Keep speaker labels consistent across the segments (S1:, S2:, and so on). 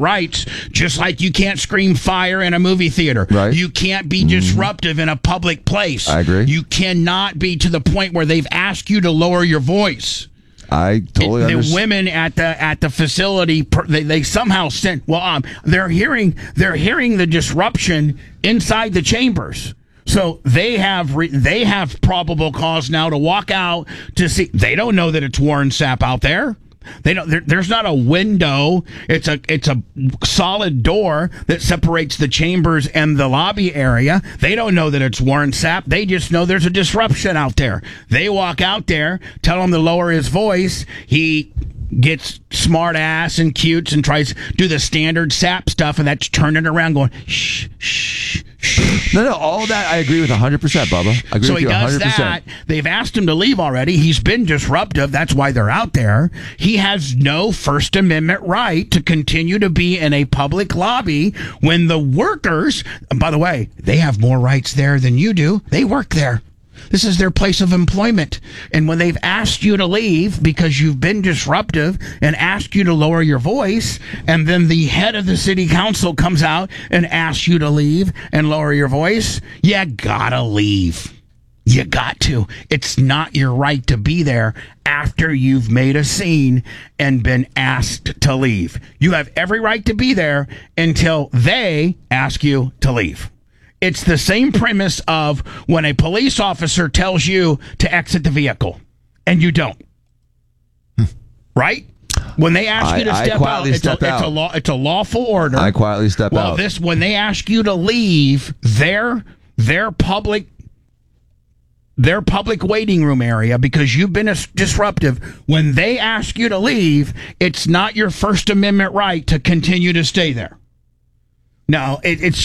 S1: rights, just like you can't scream fire in a movie theater.
S2: Right.
S1: You can't be disruptive in a public place.
S2: I agree.
S1: You cannot be to the point where they've asked you to lower your voice.
S2: I totally
S1: The
S2: understand.
S1: women at the facility, they somehow sent. Well, they're hearing the disruption inside the chambers, so they have probable cause now to walk out to see. They don't know that it's Warren Sapp out there. They don't. There's not a window. It's a solid door that separates the chambers and the lobby area. They don't know that it's Warren Sapp. They just know there's a disruption out there. They walk out there, tell him to lower his voice. He gets smart ass and cutes and tries to do the standard Sapp stuff, and that's turning around going shh shh shh.
S2: No, all that I agree with 100%, Bubba. I agree
S1: So
S2: with
S1: he
S2: you 100%.
S1: does that. They've asked him to leave already. He's been disruptive. That's why they're out there. He has no First Amendment right to continue to be in a public lobby when the workers, and by the way, they have more rights there than you do. They work there. This is their place of employment. And when they've asked you to leave because you've been disruptive and asked you to lower your voice, and then the head of the city council comes out and asks you to leave and lower your voice, you gotta leave. You got to. It's not your right to be there after you've made a scene and been asked to leave. You have every right to be there until they ask you to leave. It's the same premise of when a police officer tells you to exit the vehicle and you don't. Right? When they ask you to step out, it's a lawful order.
S2: I quietly step out.
S1: Well, when they ask you to leave their public waiting room area because you've been disruptive, when they ask you to leave, it's not your First Amendment right to continue to stay there. No, it's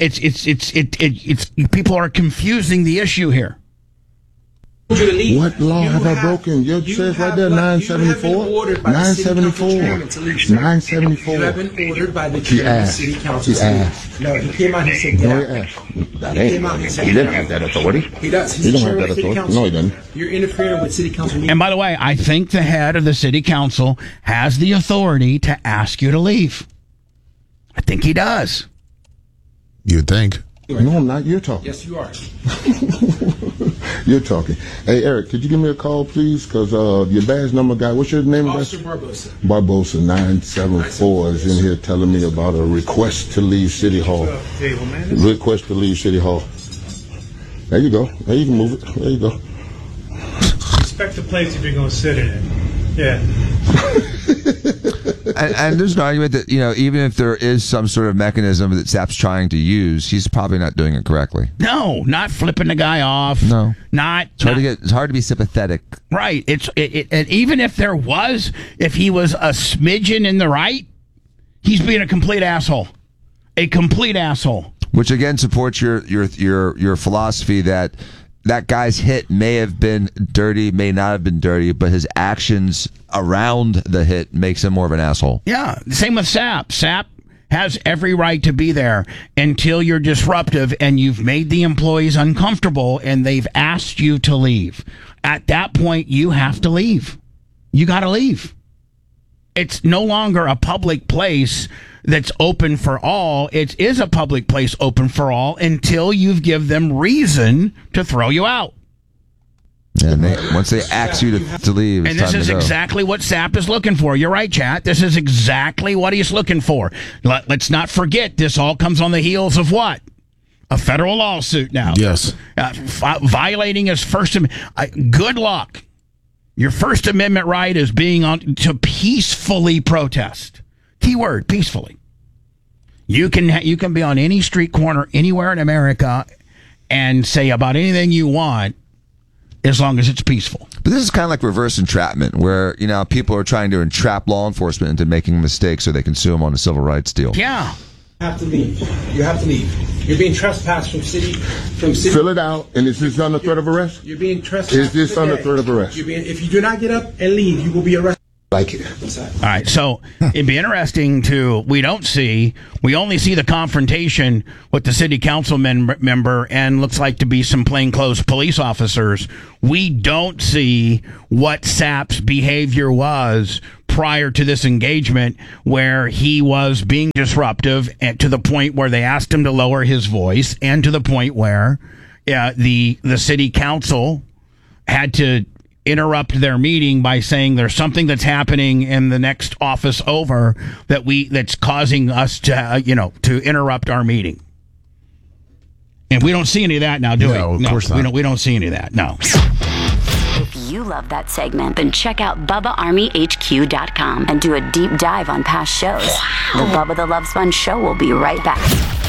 S1: people are confusing the issue here.
S3: What law have I broken? It says right there 974. 974. 974.
S4: You have been ordered by the chair of the city council.
S3: He asked.
S4: No, he came out and said,
S3: No, he asked. That ain't. He didn't have that authority.
S4: He does. He's
S3: He
S4: the
S3: don't
S4: chair
S3: have
S4: of
S3: that
S4: the city
S3: authority.
S4: council.
S3: No, he doesn't.
S4: You're interfering with city council meetings.
S1: And by the way, I think the head of the city council has the authority to ask you to leave. I think he does.
S5: You'd think.
S3: No, I'm not. You're talking.
S4: Yes, you are.
S3: You're talking. Hey, Eric, could you give me a call, please? Because your badge number guy, what's your name?
S4: Officer Barbosa.
S3: Barbosa 974 is in here telling me about a request to leave City Hall. Request to leave City Hall. There you go. There you can move it. There you go.
S6: Respect the place if you're going to sit in it. Yeah.
S2: And there's an argument that, even if there is some sort of mechanism that Sapp's trying to use, he's probably not doing it correctly.
S1: No, not flipping the guy off.
S2: No.
S1: It's
S2: hard to be sympathetic.
S1: Right. And even if he was a smidgen in the right, he's being a complete asshole. A complete asshole.
S2: Which again supports your philosophy that guy's hit may have been dirty, may not have been dirty, but his actions around the hit makes him more of an asshole.
S1: Yeah. Same with Sapp. Sapp has every right to be there until you're disruptive and you've made the employees uncomfortable and they've asked you to leave. At that point, you have to leave. You got to leave. It's no longer a public place that's open for all. It is a public place open for all until you've given them reason to throw you out.
S2: And once they ask you to leave, it's
S1: and this
S2: time
S1: is
S2: to go.
S1: exactly what Sapp is looking for. You're right, chat. This is exactly what he's looking for. Let's not forget, this all comes on the heels of what? A federal lawsuit now.
S5: Yes.
S1: Violating his First Amendment. Good luck. Your First Amendment right is to peacefully protest. Keyword, peacefully. You can be on any street corner anywhere in America and say about anything you want as long as it's peaceful.
S2: But this is kind of like reverse entrapment, where people are trying to entrap law enforcement into making mistakes so they can sue them on a civil rights deal.
S1: Yeah.
S4: You have to leave. You have to leave. You're being trespassed from city.
S3: Fill it out, and is this under threat of arrest?
S4: You're being trespassed.
S3: Is this under threat of arrest?
S4: If you do not get up and leave, you will be arrested.
S3: Like it.
S1: All right, so it'd be interesting we only see the confrontation with the city council member and looks like to be some plainclothes police officers. We don't see what Sapp's behavior was prior to this engagement, where he was being disruptive and to the point where they asked him to lower his voice, and to the point where the city council had to interrupt their meeting by saying there's something that's happening in the next office over that's causing us to to interrupt our meeting. And we don't see any of that now, do we?
S5: No, of course not.
S1: We don't see any of that. No.
S7: If you love that segment, then check out BubbaArmyHQ.com and do a deep dive on past shows. The Bubba the Love Sponge Show will be right back.